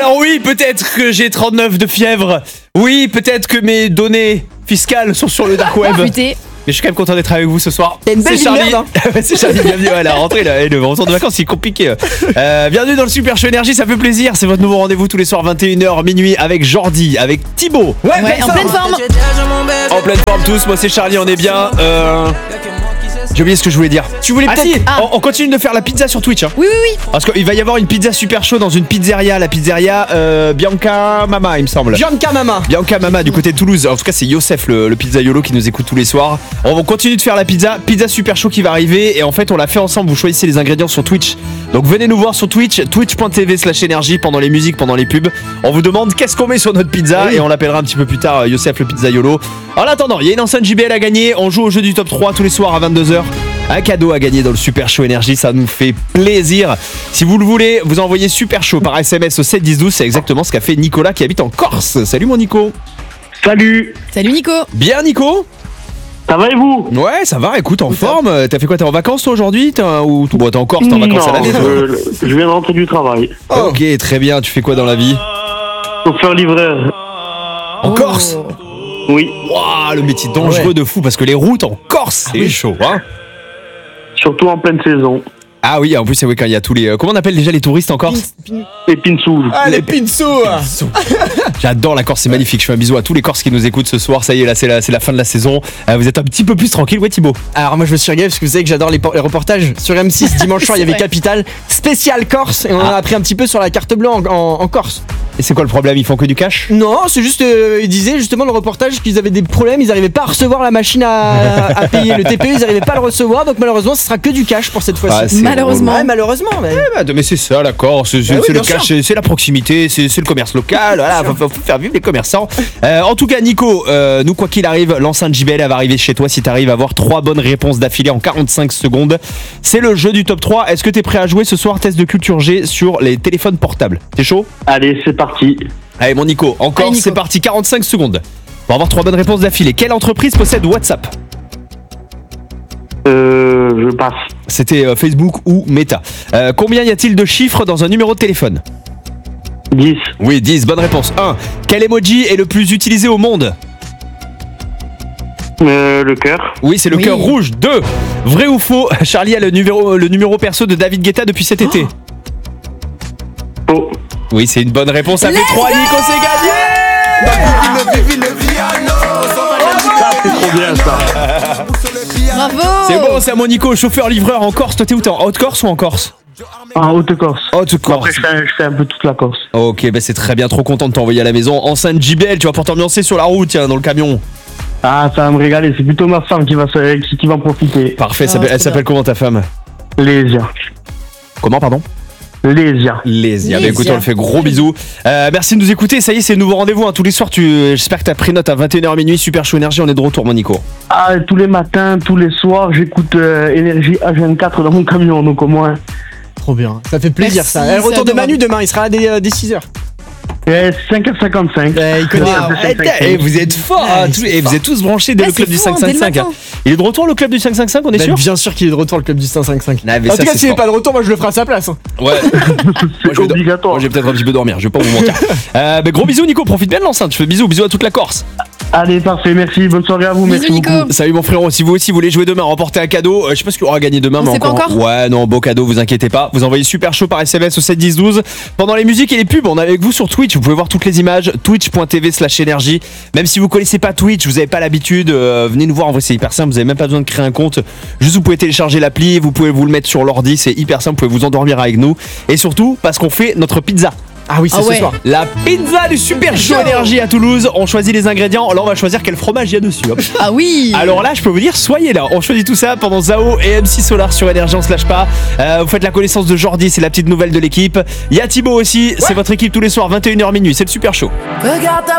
Alors oui, peut-être que j'ai 39 de fièvre. Oui, peut-être que mes données fiscales sont sur le dark web. Putain. Mais je suis quand même content d'être avec vous ce soir. T'as une belle vie de Charlie. merde, C'est Charlie, bienvenue à la rentrée là. Et le retour de vacances, c'est compliqué. Bienvenue dans le Super Show Énergie, ça fait plaisir. C'est votre nouveau rendez-vous tous les soirs 21h minuit avec Jordi, avec Thibaut. Ouais, en pleine forme. En pleine forme tous. Moi c'est Charlie, on est bien. J'ai oublié ce que je voulais dire. Tu voulais peut-être... Si, on continue de faire la pizza sur Twitch. Hein. Oui, oui, oui. Parce qu'il va y avoir une pizza super chaud dans une pizzeria, la pizzeria Bianca Mama, il me semble. Bianca Mama. Bianca Mama du côté de Toulouse. En tout cas, c'est Youssef, le pizzaiolo qui nous écoute tous les soirs. On va continuer de faire la pizza super chaud qui va arriver. Et en fait, on l'a fait ensemble. Vous choisissez les ingrédients sur Twitch. Donc venez nous voir sur Twitch, twitch.tv/énergie pendant les musiques, pendant les pubs. On vous demande qu'est-ce qu'on met sur notre pizza et on l'appellera un petit peu plus tard Youssef le pizzaiolo. En attendant, il y a une enceinte JBL à gagner. On joue au jeu du top 3 tous les soirs à 22h. Un cadeau à gagner dans le Super Show Énergie, ça nous fait plaisir. Si vous le voulez, vous envoyez Super Show par SMS au 7 10 12. C'est exactement ce qu'a fait Nicolas qui habite en Corse. Salut mon Nico. Salut. Salut Nico. Bien Nico. Ça va et vous? Ouais, ça va, écoute, en forme. T'as fait quoi? T'es en vacances toi aujourd'hui? Ou t'es en Corse, t'es en vacances à l'année? Je viens de rentrer du travail. Ok, très bien. Tu fais quoi dans la vie? Chauffeur livreur. En Corse? Oui. Waouh, le métier dangereux de fou parce que les routes en Corse, c'est chaud, hein? Surtout en pleine saison. Ah oui, en plus, c'est quand il y a tous les. Comment on appelle déjà les touristes en Corse? Les pinsous. Ah, les pinceaux. J'adore la Corse, c'est magnifique. Je fais un bisou à tous les Corses qui nous écoutent ce soir. Ça y est, là, c'est la fin de la saison. Vous êtes un petit peu plus tranquille, ouais, Thibaut? Alors moi je me suis régalé parce que vous savez que j'adore les reportages sur M6 dimanche soir. Il y avait vrai. Capital spécial Corse et on en a appris un petit peu sur la carte bleue en Corse. Et c'est quoi le problème? Ils font que du cash? Non, c'est juste ils disaient justement dans le reportage qu'ils avaient des problèmes, ils n'arrivaient pas à recevoir la machine à payer le TPE, ils n'arrivaient pas à le recevoir, donc malheureusement ce sera que du cash pour cette fois-ci. Ah, c'est Malheureusement. Ouais, malheureusement. Mais c'est ça la Corse, c'est oui, le bien cash, sûr. c'est la proximité, c'est le commerce local, voilà, faut faire vivre les commerçants. En tout cas Nico, nous quoi qu'il arrive, l'enceinte JBL elle va arriver chez toi si t'arrives à avoir 3 bonnes réponses d'affilée en 45 secondes. C'est le jeu du top 3, est-ce que t'es prêt à jouer ce soir? Test de culture G sur les téléphones portables, t'es chaud? Allez, c'est parti. Allez mon Nico, en Corse Nico. c'est parti, 45 secondes. Pour avoir 3 bonnes réponses d'affilée, quelle entreprise possède WhatsApp? Je passe. C'était Facebook ou Meta. Combien y a-t-il de chiffres dans un numéro de téléphone? 10. Oui, 10, bonne réponse. 1. Quel emoji est le plus utilisé au monde? Le cœur. Oui, c'est le Oui. cœur rouge. 2. Vrai ou faux, Charlie a le numéro perso de David Guetta depuis cet été? Oh. Oui, c'est une bonne réponse. Ça fait 3, Nico, c'est gagné! Ça, c'est trop bien ça. Bravo. C'est bon, c'est à mon Nico, chauffeur-livreur en Corse. Toi, t'es où? T'es en Haute-Corse ou en Corse? En Haute-Corse. Haute-Corse. Après, je fais un peu toute la Corse. Ok, bah c'est très bien, trop content de t'envoyer à la maison. Enceinte JBL, tu vas pouvoir t'ambiancer sur la route, tiens, dans le camion. Ah, ça va me régaler. C'est plutôt ma femme qui va en profiter. Parfait, Ah, elle s'appelle comment ta femme? Lésia. Comment, pardon? Lésia. Lésia. Bah, écoute, Lésia. on le fait gros bisous. Merci de nous écouter. Ça y est, c'est le nouveau rendez-vous. Hein. Tous les soirs, j'espère que t'as pris note à 21h minuit. Super Show Énergie, on est de retour, mon Nico. Ah, tous les matins, tous les soirs, j'écoute Énergie H24 dans mon camion, donc au moins. Trop bien. Ça fait plaisir Merci, ça. Et le retour c'est de Manu demain, il sera dès 6h. 5h55. Il connaît. Et vous êtes forts, hein, et vous êtes tous branchés dès Ouais, le club c'est du fou, hein, dès le 555. matin. Il est de retour le club du 555, on est sûr? Bien sûr qu'il est de retour le club du 555. Non, mais En ça, tout cas, c'est s'il n'est fort. pas de retour, moi je le ferai à sa place. Hein. Ouais. C'est obligatoire. Moi, je vais peut-être un petit peu dormir, je vais pas vous mentir. Gros bisous, Nico, profite bien de l'enceinte. Je fais bisous à toute la Corse. Allez, parfait, merci. Bonne soirée à vous. Bisous, Merci Nico. beaucoup. Salut mon frérot, si vous aussi voulez jouer demain, remporter un cadeau, je sais pas ce qu'il aura gagné demain, On mais sait pas encore. Ouais, non, beau cadeau, vous inquiétez pas. Vous envoyez Super Show par SMS au 7 10 12. Pendant les musiques et les pubs, on est avec vous sur Twitch. Vous pouvez voir toutes les images, twitch.tv/énergie. Même si vous connaissez pas Twitch, vous avez pas l'habitude, venez nous voir. En vrai, c'est hyper simple. Vous avez même pas besoin de créer un compte. Juste, vous pouvez télécharger l'appli, vous pouvez vous le mettre sur l'ordi. C'est hyper simple. Vous pouvez vous endormir avec nous. Et surtout, parce qu'on fait notre pizza. Ah oui, c'est Ah ce ouais. soir. La pizza du Super Show Énergie à Toulouse. On choisit les ingrédients. Là, on va choisir quel fromage il y a dessus. Hop. Ah oui. Alors là, je peux vous dire, soyez là. On choisit tout ça pendant Zao et MC Solar sur Énergie, on se lâche pas. Vous faites la connaissance de Jordi, c'est la petite nouvelle de l'équipe. Il y a Thibaut aussi, c'est votre équipe tous les soirs, 21h minuit, c'est le Super Show. Regarde ta